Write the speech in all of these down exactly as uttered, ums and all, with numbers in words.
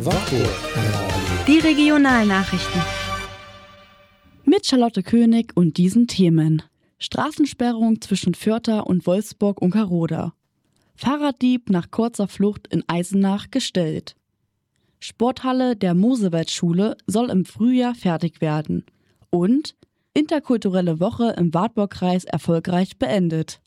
Wartburg Radio. Die Regionalnachrichten. Mit Charlotte König und diesen Themen. Straßensperrung zwischen Vörther und Wolfsburg-Unkeroda. Fahrraddieb nach kurzer Flucht in Eisenach gestellt. Sporthalle der Mosewald-Schule soll im Frühjahr fertig werden. Und interkulturelle Woche im Wartburgkreis erfolgreich beendet.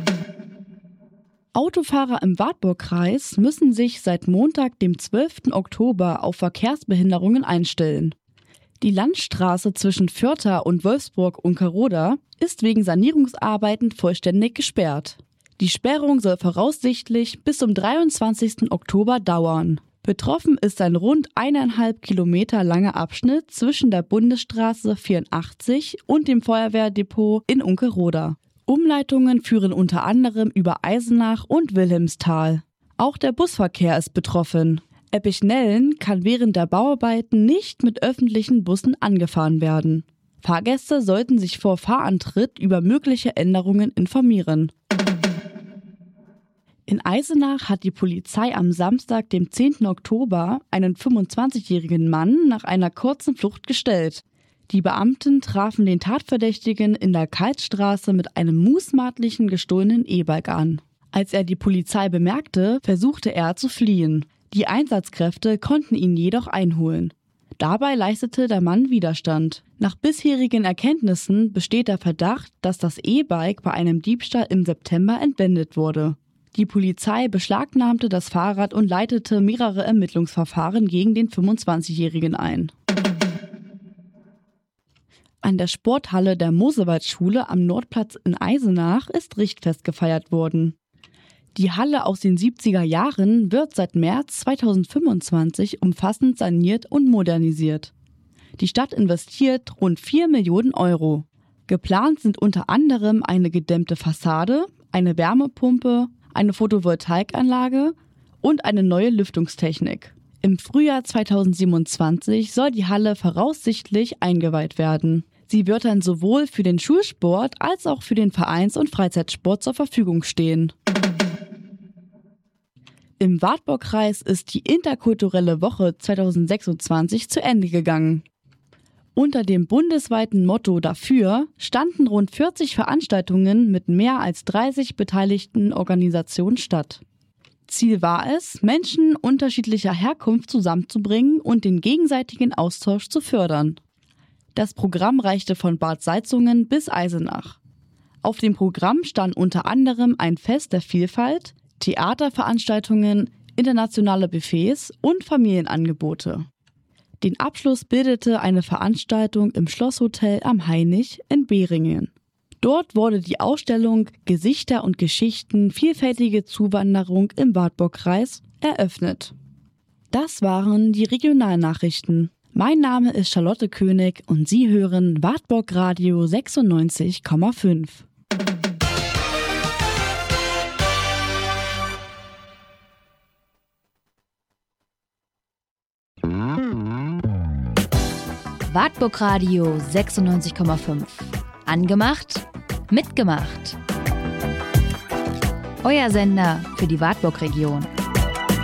Autofahrer im Wartburgkreis müssen sich seit Montag, dem zwölften Oktober, auf Verkehrsbehinderungen einstellen. Die Landstraße zwischen Vörther und Wolfsburg-Unkeroda ist wegen Sanierungsarbeiten vollständig gesperrt. Die Sperrung soll voraussichtlich bis zum dreiundzwanzigsten Oktober dauern. Betroffen ist ein rund eineinhalb Kilometer langer Abschnitt zwischen der Bundesstraße vierundachtzig und dem Feuerwehrdepot in Unkeroda. Umleitungen führen unter anderem über Eisenach und Wilhelmsthal. Auch der Busverkehr ist betroffen. Eppichnellen kann während der Bauarbeiten nicht mit öffentlichen Bussen angefahren werden. Fahrgäste sollten sich vor Fahrantritt über mögliche Änderungen informieren. In Eisenach hat die Polizei am Samstag, dem zehnten Oktober, einen fünfundzwanzigjährigen Mann nach einer kurzen Flucht gestellt. Die Beamten trafen den Tatverdächtigen in der Kaltstraße mit einem mutmaßlichen gestohlenen E-Bike an. Als er die Polizei bemerkte, versuchte er zu fliehen. Die Einsatzkräfte konnten ihn jedoch einholen. Dabei leistete der Mann Widerstand. Nach bisherigen Erkenntnissen besteht der Verdacht, dass das E-Bike bei einem Diebstahl im September entwendet wurde. Die Polizei beschlagnahmte das Fahrrad und leitete mehrere Ermittlungsverfahren gegen den fünfundzwanzigjährigen ein. An der Sporthalle der Mosewald-Schule am Nordplatz in Eisenach ist Richtfest gefeiert worden. Die Halle aus den siebziger Jahren wird seit März zweitausendfünfundzwanzig umfassend saniert und modernisiert. Die Stadt investiert rund vier Millionen Euro. Geplant sind unter anderem eine gedämmte Fassade, eine Wärmepumpe, eine Photovoltaikanlage und eine neue Lüftungstechnik. Im Frühjahr zweitausendsiebenundzwanzig soll die Halle voraussichtlich eingeweiht werden. Sie wird dann sowohl für den Schulsport als auch für den Vereins- und Freizeitsport zur Verfügung stehen. Im Wartburgkreis ist die interkulturelle Woche zweitausendsechsundzwanzig zu Ende gegangen. Unter dem bundesweiten Motto dafür standen rund vierzig Veranstaltungen mit mehr als dreißig beteiligten Organisationen statt. Ziel war es, Menschen unterschiedlicher Herkunft zusammenzubringen und den gegenseitigen Austausch zu fördern. Das Programm reichte von Bad Salzungen bis Eisenach. Auf dem Programm stand unter anderem ein Fest der Vielfalt, Theaterveranstaltungen, internationale Buffets und Familienangebote. Den Abschluss bildete eine Veranstaltung im Schlosshotel am Hainich in Beringen. Dort wurde die Ausstellung Gesichter und Geschichten – Vielfältige Zuwanderung im Wartburgkreis eröffnet. Das waren die Regionalnachrichten. Mein Name ist Charlotte König und Sie hören Wartburg Radio sechsundneunzig Komma fünf. Wartburg Radio sechsundneunzig Komma fünf. Angemacht, mitgemacht. Euer Sender für die Wartburg-Region.